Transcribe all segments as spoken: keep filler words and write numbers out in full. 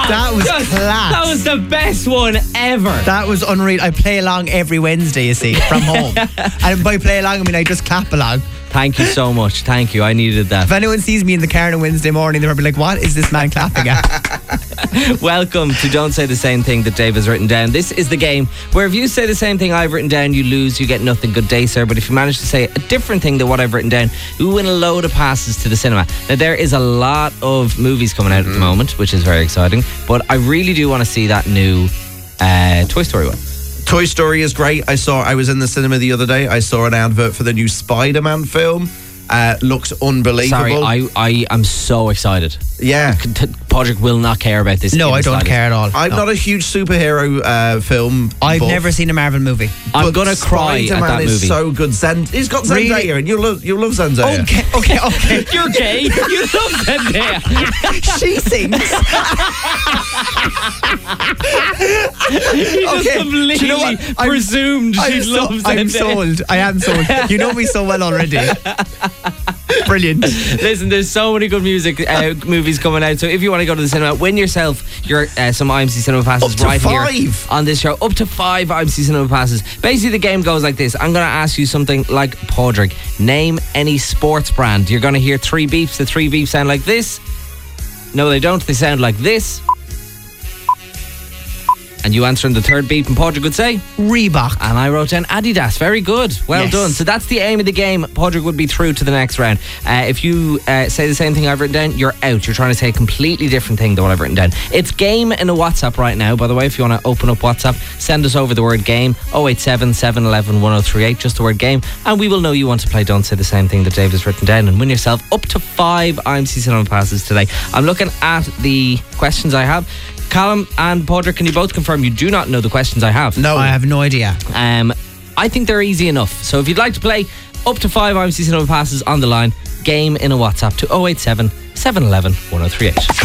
That was Just- class. That was the best one ever. That was unreal. I play along every Wednesday, you see, from home. And by play along, I mean I just clap along. Thank you so much. Thank you. I needed that. If anyone sees me in the car on a Wednesday morning, they'll be like, what is this man clapping at? Welcome to Don't Say the Same Thing That Dave has written down. This is the game where if you say the same thing I've written down, you lose, you get nothing. Good day, sir. But if you manage to say a different thing than what I've written down, you win a load of passes to the cinema. Now, there is a lot of movies coming out mm. at the moment, which is very exciting. But I really do want to see that new uh, Toy Story one. Toy Story is great. I saw. I was in the cinema the other day. I saw an advert for the new Spider-Man film. Uh, looks unbelievable. Sorry, I, I am so excited. Yeah. Podrick will not care about this. No, I don't care at all. I'm no. not a huge superhero uh, film I've buff. never seen a Marvel movie. I'm going to cry at that movie. is so good. Zend- He's got Zendaya Really? and you'll love, you'll love Zendaya. Okay, okay, okay. You're gay. You love Zendaya. She sings. He just Okay, completely do you know what? I'm- presumed she I'm, so, loves I'm Zendaya. sold. I am sold. You know me so well already. Brilliant. Listen, there's so many good music uh, movies coming out. So if you want to go to the cinema, win yourself your uh, some I M C Cinema passes Up to right five. here on this show. Up to five I M C Cinema passes. Basically, the game goes like this. I'm going to ask you something like Podrick. Name any sports brand. You're going to hear three beeps. The three beeps sound like this. No, they don't. They sound like this. And you answer in the third beep, and Podrick would say Reebok. and I wrote down Adidas. Very good. Well Yes. done. So that's the aim of the game. Podrick would be through to the next round. Uh, if you uh, say the same thing I've written down, you're out. You're trying to say a completely different thing than what I've written down. It's game in a WhatsApp right now, by the way. If you want to open up WhatsApp, send us over the word game, oh eight seven, seven one one, one oh three eight, just the word game, and we will know you want to play Don't Say the Same Thing That Dave has written down and win yourself up to five I M C Cinema passes today. I'm looking at the questions I have. Callum and Podrick, can you both confirm you do not know the questions I have? No. I have no idea. Um, I think they're easy enough. So if you'd like to play, up to five I M C Cinema passes on the line. Game in a WhatsApp to oh eight seven, seven one one, one oh three eight.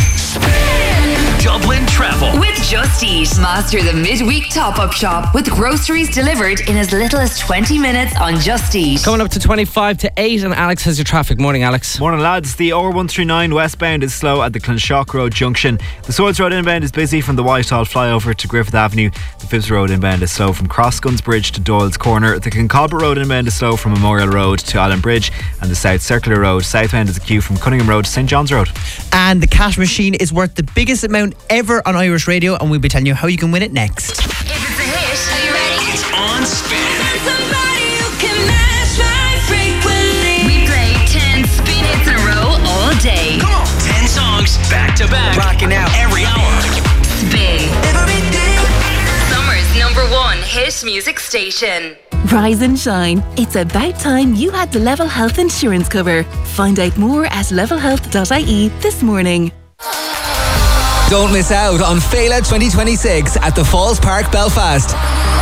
Dublin Travel. With Just Eat. Master the midweek top-up shop with groceries delivered in as little as twenty minutes on Just Eat. Coming up to twenty-five to eight, and Alex has your traffic. Morning, Alex. Morning, lads. The R one thirty-nine westbound is slow at the Clonshock Road junction. The Swords Road inbound is busy from the Whitehall flyover to Griffith Avenue. The Phipps Road inbound is slow from Crossguns Bridge to Doyle's Corner. The Concolbert Road inbound is slow from Memorial Road to Allen Bridge. And the South Circular Road southbound is a queue from Cunningham Road to St John's Road. And the cash machine is worth the biggest amount ever on Irish radio, and we'll be telling you how you can win it next. If it's a hit, are you ready? It's on spin. Somebody who can match my frequency. We play ten spin hits in a row all day. Come on. Ten songs back to back. Rocking out every hour. Spin. Summer's number one hit music station. Rise and shine. It's about time you had the Level Health insurance cover. Find out more at level health dot I E this morning. Don't miss out on Fela twenty twenty-six at the Falls Park, Belfast.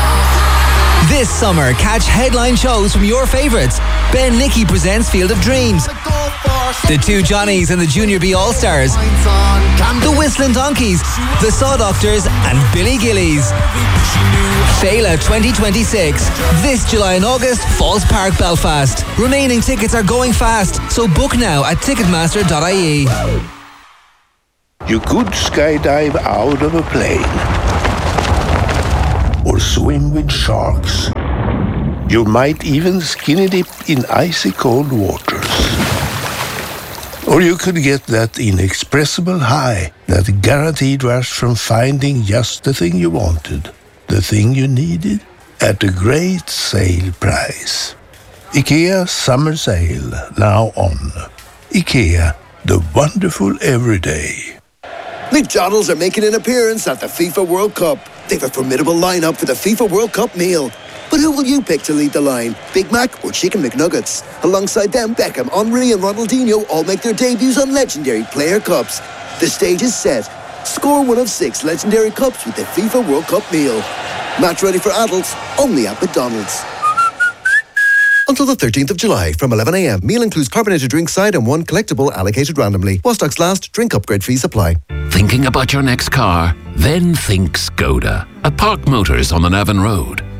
This summer, catch headline shows from your favourites. Ben Nicky presents Field of Dreams. The Two Johnnies and the Junior B All-Stars. The Whistling Donkeys, the Saw Doctors and Billy Gillies. Fela twenty twenty-six. This July and August, Falls Park, Belfast. Remaining tickets are going fast, so book now at ticketmaster dot I E. You could skydive out of a plane or swim with sharks. You might even skinny dip in icy cold waters. Or you could get that inexpressible high, that guaranteed rush from finding just the thing you wanted, the thing you needed, at a great sale price. IKEA Summer Sale, now on. IKEA, the wonderful everyday. McDonald's are making an appearance at the FIFA World Cup. They've a formidable lineup for the FIFA World Cup meal. But who will you pick to lead the line? Big Mac or Chicken McNuggets? Alongside them, Beckham, Henry and Ronaldinho all make their debuts on legendary player cups. The stage is set. Score one of six legendary cups with the FIFA World Cup meal. Match ready for adults, only at McDonald's. Until the thirteenth of July from eleven a.m. Meal includes carbonated drink side and one collectible allocated randomly. While stocks last, drink upgrade fees apply. Thinking about your next car? Then think Skoda. At Park Motors on the Navan Road.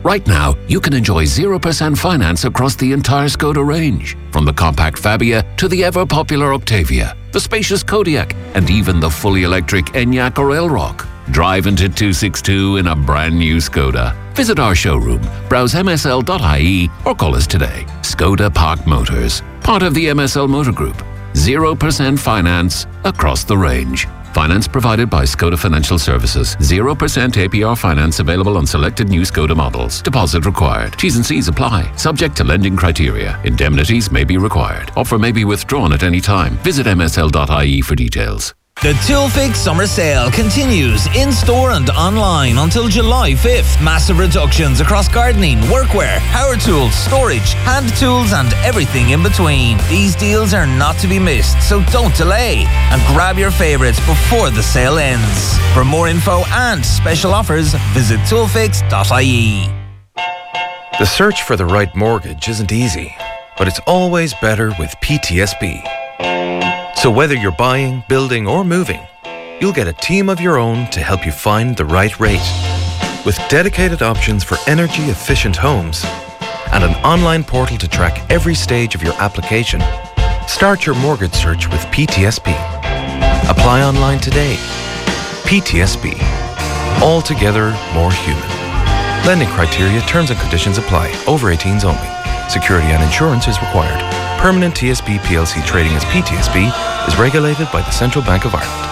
Right now, you can enjoy zero percent finance across the entire Skoda range, from the compact Fabia to the ever-popular Octavia, the spacious Kodiaq, and even the fully electric Enyaq or Elrock. Drive into two sixty-two in a brand new Skoda. Visit our showroom, browse m s l dot i e or call us today. Skoda Park Motors, part of the M S L Motor Group. zero percent finance across the range. Finance provided by Skoda Financial Services. zero percent A P R finance available on selected new Skoda models. Deposit required. T's and C's apply. Subject to lending criteria. Indemnities may be required. Offer may be withdrawn at any time. Visit m s l dot i e for details. The Toolfix Summer Sale continues in-store and online until July fifth. Massive reductions across gardening, workwear, power tools, storage, hand tools and everything in between. These deals are not to be missed, so don't delay and grab your favourites before the sale ends. For more info and special offers, visit toolfix dot i e. The search for the right mortgage isn't easy, but it's always better with P T S B. So whether you're buying, building or moving, you'll get a team of your own to help you find the right rate. With dedicated options for energy-efficient homes and an online portal to track every stage of your application, start your mortgage search with P T S B. Apply online today. P T S B. Altogether more human. Lending criteria, terms and conditions apply. Over eighteens only. Security and insurance is required. Permanent T S B P L C trading as P T S B is regulated by the Central Bank of Ireland.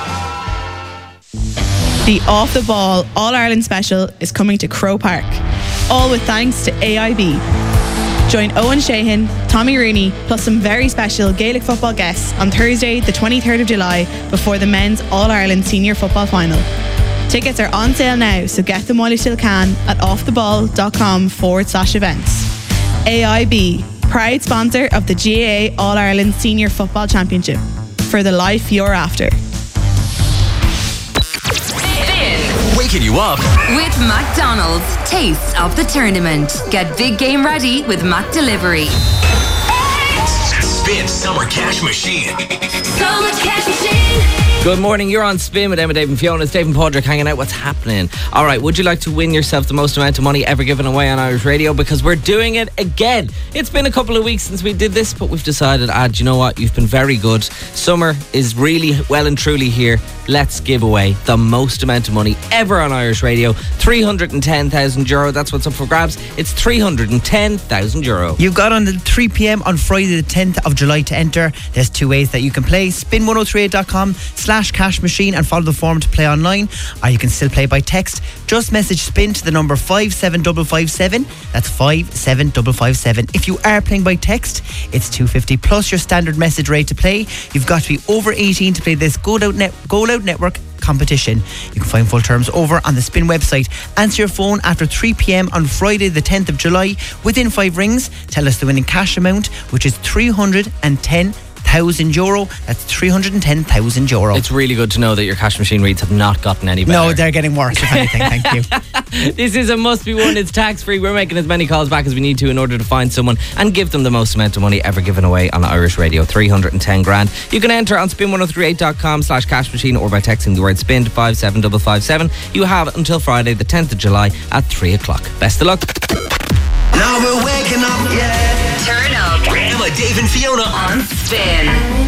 The Off the Ball All-Ireland Special is coming to Croke Park, all with thanks to A I B. Join Owen Sheehan, Tommy Rooney, plus some very special Gaelic football guests on Thursday, the twenty-third of July, before the men's All-Ireland Senior Football Final. Tickets are on sale now, so get them while you still can at offtheball.com forward slash events. A I B, proud sponsor of the G A A All-Ireland Senior Football Championship. For the life you're after. Waking you up with McDonald's. Taste of the tournament. Get big game ready with Mac Delivery. Spin Summer Cash Machine. Summer Cash Machine. Good morning, you're on Spin with Emma, Dave and Fiona. It's Dave and Padraig hanging out. What's happening? All right, would you like to win yourself the most amount of money ever given away on Irish Radio? Because we're doing it again. It's been a couple of weeks since we did this, but we've decided, ah, do you know what? You've been very good. Summer is really well and truly here. Let's give away the most amount of money ever on Irish Radio. three hundred ten thousand euro. That's what's up for grabs. It's three hundred ten thousand euro. You've got until three p.m. on Friday the tenth of July to enter. There's two ways that you can play. spin ten thirty-eight dot com slash cash machine and follow the form to play online. Or you can still play by text. Just message SPIN to the number five seven five five seven. That's five seven five five seven. If you are playing by text, it's two fifty plus your standard message rate to play. You've got to be over eighteen to play this Go Loud, Net- Go Loud Network competition. You can find full terms over on the Spin website. Answer your phone after three p.m. on Friday the tenth of July. Within five rings, tell us the winning cash amount, which is three hundred ten thousand euro. That's three hundred ten thousand euro. It's really good to know that your cash machine reads have not gotten any better. No, they're getting worse, if anything. Thank you. This is a must be won. It's tax free. We're making as many calls back as we need to in order to find someone and give them the most amount of money ever given away on Irish Radio. three hundred ten grand. You can enter on spin ten thirty-eight dot com slash cash machine or by texting the word spin to five seven five five seven. You have until Friday the tenth of July at three o'clock. Best of luck. Now we're waking up, yeah. Turn up. Emma, Dave and Fiona on Spin.